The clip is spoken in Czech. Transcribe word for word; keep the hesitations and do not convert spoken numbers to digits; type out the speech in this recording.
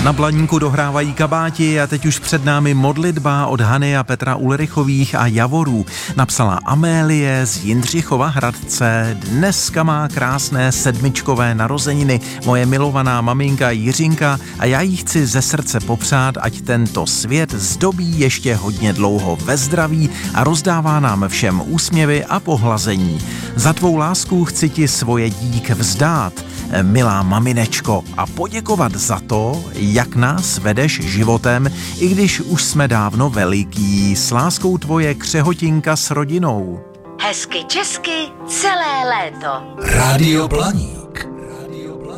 Na Blaníku dohrávají kabáti a teď už před námi modlitba od Hany a Petra Ulrichových a Javorů. Napsala Amélie z Jindřichova Hradce. Dneska má krásné sedmičkové narozeniny moje milovaná maminka Jiřinka a já jí chci ze srdce popřát, ať tento svět zdobí ještě hodně dlouho ve zdraví a rozdává nám všem úsměvy a pohlazení. Za tvou lásku chci ti svoje dík vzdát, milá maminečko, a poděkovat za to, jak nás vedeš životem, i když už jsme dávno veliký. S láskou tvoje Křehotinka s rodinou. Hezky česky celé léto. Rádio Blaník.